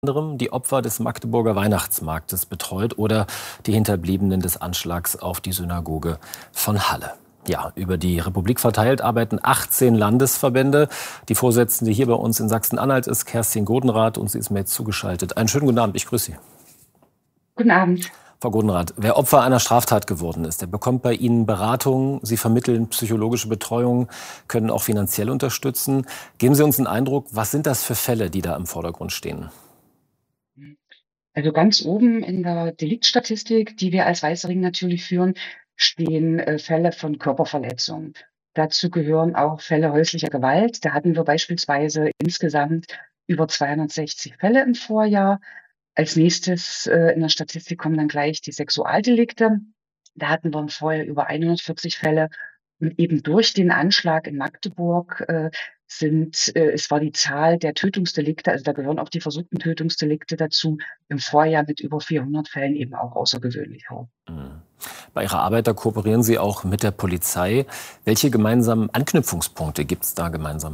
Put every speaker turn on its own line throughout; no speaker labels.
Anderem die Opfer des Magdeburger Weihnachtsmarktes betreut oder die Hinterbliebenen des Anschlags auf die Synagoge von Halle. Ja, über die Republik verteilt arbeiten 18 Landesverbände. Die Vorsitzende hier bei uns in Sachsen-Anhalt ist Kerstin Godenrath und sie ist mir jetzt zugeschaltet. Einen schönen guten Abend, ich grüße Sie.
Guten Abend.
Frau Godenrath, wer Opfer einer Straftat geworden ist, der bekommt bei Ihnen Beratung, Sie vermitteln psychologische Betreuung, können auch finanziell unterstützen. Geben Sie uns einen Eindruck, was sind das für Fälle, die da im Vordergrund stehen?
Also ganz oben in der Deliktstatistik, die wir als Weißer Ring natürlich führen, stehen Fälle von Körperverletzungen. Dazu gehören auch Fälle häuslicher Gewalt. Da hatten wir beispielsweise insgesamt über 260 Fälle im Vorjahr. Als nächstes in der Statistik kommen dann gleich die Sexualdelikte. Da hatten wir im Vorjahr über 140 Fälle. Und eben durch den Anschlag in Magdeburg es war die Zahl der Tötungsdelikte, also da gehören auch die versuchten Tötungsdelikte dazu, im Vorjahr mit über 400 Fällen eben auch außergewöhnlich hoch.
Bei Ihrer Arbeit, da kooperieren Sie auch mit der Polizei. Welche gemeinsamen Anknüpfungspunkte gibt es da gemeinsam?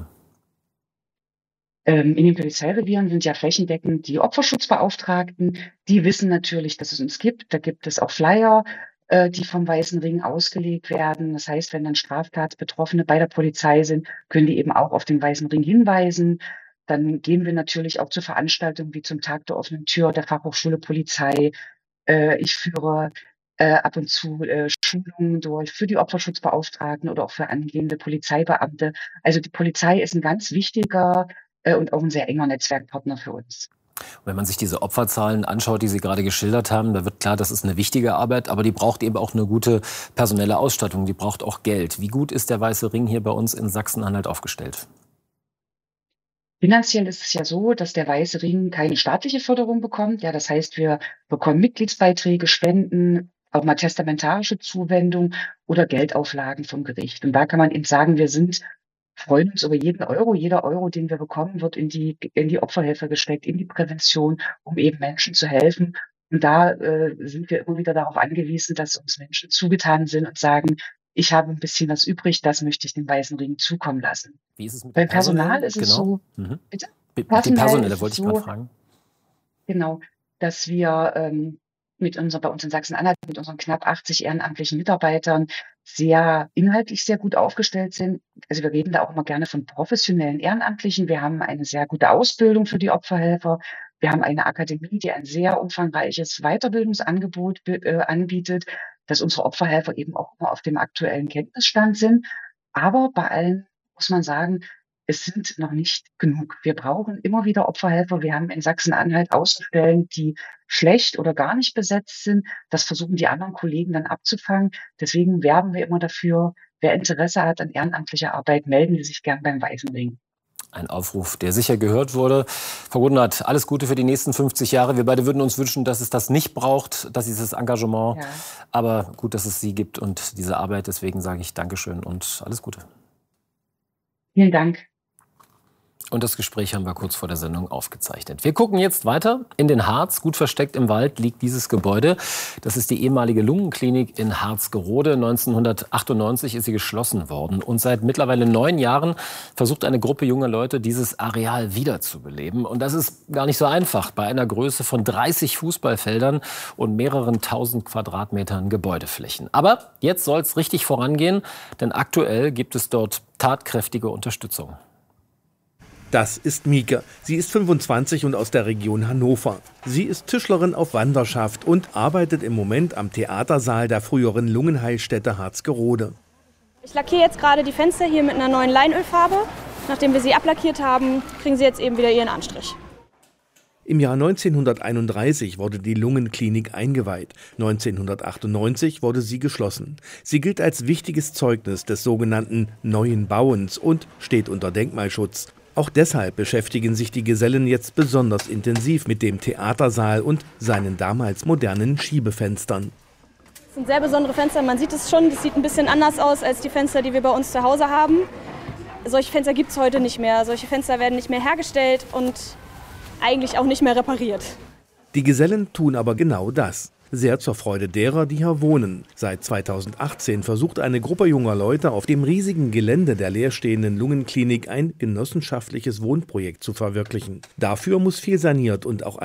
In den Polizeirevieren sind ja flächendeckend die Opferschutzbeauftragten. Die wissen natürlich, dass es uns gibt. Da gibt es auch Flyer, die vom Weißen Ring ausgelegt werden. Das heißt, wenn dann Straftatsbetroffene bei der Polizei sind, können die eben auch auf den Weißen Ring hinweisen. Dann gehen wir natürlich auch zu Veranstaltungen wie zum Tag der offenen Tür der Fachhochschule Polizei. Ich führe ab und zu Schulungen durch für die Opferschutzbeauftragten oder auch für angehende Polizeibeamte. Also die Polizei ist ein ganz wichtiger und auch ein sehr enger Netzwerkpartner für uns.
Wenn man sich diese Opferzahlen anschaut, die Sie gerade geschildert haben, da wird klar, das ist eine wichtige Arbeit, aber die braucht eben auch eine gute personelle Ausstattung, die braucht auch Geld. Wie gut ist der Weiße Ring hier bei uns in Sachsen-Anhalt aufgestellt?
Finanziell ist es ja so, dass der Weiße Ring keine staatliche Förderung bekommt. Ja, das heißt, wir bekommen Mitgliedsbeiträge, Spenden, auch mal testamentarische Zuwendung oder Geldauflagen vom Gericht. Und da kann man eben sagen, freuen uns über jeden Euro. Jeder Euro, den wir bekommen, wird in die Opferhilfe gesteckt, in die Prävention, um eben Menschen zu helfen. Und da sind wir immer wieder darauf angewiesen, dass uns Menschen zugetan sind und sagen, ich habe ein bisschen was übrig, das möchte ich dem Weißen Ring zukommen lassen.
Wie ist es mit dem
Beim Personal
Personellen?
ist es
Genau.
so, bitte?
Die
Personell
Personelle
ist
wollte
es
ich gerade
so,
fragen.
genau, dass wir bei uns in Sachsen-Anhalt mit unseren knapp 80 ehrenamtlichen Mitarbeitern inhaltlich sehr gut aufgestellt sind. Also wir reden da auch immer gerne von professionellen Ehrenamtlichen. Wir haben eine sehr gute Ausbildung für die Opferhelfer. Wir haben eine Akademie, die ein sehr umfangreiches Weiterbildungsangebot anbietet, dass unsere Opferhelfer eben auch immer auf dem aktuellen Kenntnisstand sind. Aber bei allen muss man sagen, es sind noch nicht genug. Wir brauchen immer wieder Opferhelfer. Wir haben in Sachsen-Anhalt Außenstellen, die schlecht oder gar nicht besetzt sind. Das versuchen die anderen Kollegen dann abzufangen. Deswegen werben wir immer dafür, wer Interesse hat an ehrenamtlicher Arbeit, melden Sie sich gern beim Weißen Ring.
Ein Aufruf, der sicher gehört wurde. Frau Godenrath, alles Gute für die nächsten 50 Jahre. Wir beide würden uns wünschen, dass es das nicht braucht, dass dieses Engagement.
Ja.
Aber gut, dass es Sie gibt und diese Arbeit. Deswegen sage ich Dankeschön und alles Gute.
Vielen Dank.
Und das Gespräch haben wir kurz vor der Sendung aufgezeichnet. Wir gucken jetzt weiter. In den Harz, gut versteckt im Wald, liegt dieses Gebäude. Das ist die ehemalige Lungenklinik in Harzgerode. 1998 ist sie geschlossen worden. Und seit mittlerweile 9 Jahren versucht eine Gruppe junger Leute, dieses Areal wiederzubeleben. Und das ist gar nicht so einfach bei einer Größe von 30 Fußballfeldern und mehreren tausend Quadratmetern Gebäudeflächen. Aber jetzt soll es richtig vorangehen, denn aktuell gibt es dort tatkräftige Unterstützung.
Das ist Mieke. Sie ist 25 und aus der Region Hannover. Sie ist Tischlerin auf Wanderschaft und arbeitet im Moment am Theatersaal der früheren Lungenheilstätte Harzgerode.
Ich lackiere jetzt gerade die Fenster hier mit einer neuen Leinölfarbe. Nachdem wir sie ablackiert haben, kriegen sie jetzt eben wieder ihren Anstrich.
Im Jahr 1931 wurde die Lungenklinik eingeweiht. 1998 wurde sie geschlossen. Sie gilt als wichtiges Zeugnis des sogenannten Neuen Bauens und steht unter Denkmalschutz. Auch deshalb beschäftigen sich die Gesellen jetzt besonders intensiv mit dem Theatersaal und seinen damals modernen Schiebefenstern.
Das sind sehr besondere Fenster, man sieht es schon, das sieht ein bisschen anders aus als die Fenster, die wir bei uns zu Hause haben. Solche Fenster gibt es heute nicht mehr. Solche Fenster werden nicht mehr hergestellt und eigentlich auch nicht mehr repariert.
Die Gesellen tun aber genau das. Sehr zur Freude derer, die hier wohnen. Seit 2018 versucht eine Gruppe junger Leute auf dem riesigen Gelände der leerstehenden Lungenklinik ein genossenschaftliches Wohnprojekt zu verwirklichen. Dafür muss viel saniert und auch